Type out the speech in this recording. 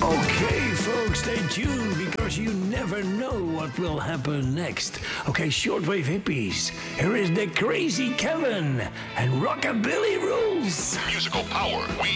Okay, folks, stay tuned because you never know what will happen next. Okay, shortwave hippies, here is the Crazy Kevin and Rockabilly Rules. Musical power. We